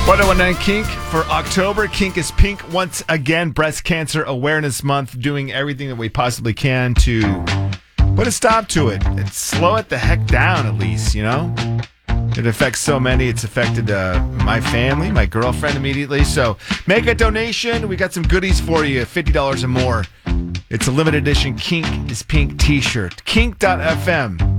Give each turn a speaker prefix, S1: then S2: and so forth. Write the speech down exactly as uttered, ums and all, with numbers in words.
S1: one oh one nine Kink for October. Kink is pink once again. Breast Cancer Awareness Month. Doing everything that we possibly can to put a stop to it and slow it the heck down, at least, you know? It affects so many. It's affected uh, my family, my girlfriend immediately. So make a donation. We got some goodies for you, fifty dollars or more. It's a limited edition Kink is Pink t-shirt. Kink dot f m.